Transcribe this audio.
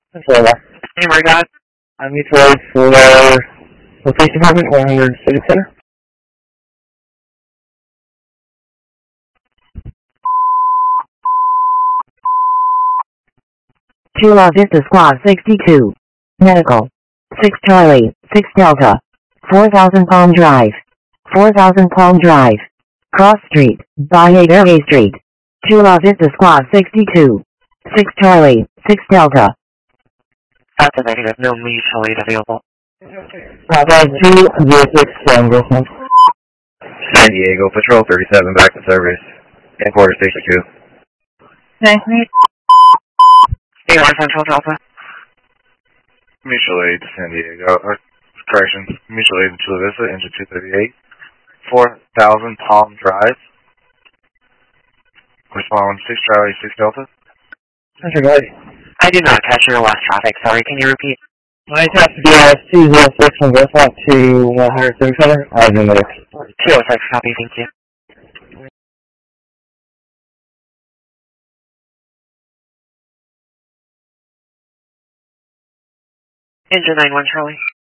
Control left. Hey, my God. I'm mutual aid for the police department, 100 Civic Center. Chula Vista Squad 62. Medical. 6 Charlie, 6 Delta. 4000 Palm Drive. 4000 Palm Drive. Cross Street, Bahia Street. Chula Vista Squad 62. 6 Charlie, 6 Delta. That's a negative. No mutual aid available. Bravo 206 from Grossman. San Diego Patrol 37 back to service. Headquarters Station 2. Thanks, mate. Hey, Central Delta. Mutual aid to San Diego. Corrections. Mutual aid to Chula Vista, engine 238. 4000 Palm Drive. Respond 6 Charlie, 6 Delta. Central, go ahead. I did not catch your last traffic. Sorry, can you repeat? My task BS 206 from Grossman to 100 Civic Center. I've been there. 206, copy, thank you. Engine 91, Charlie.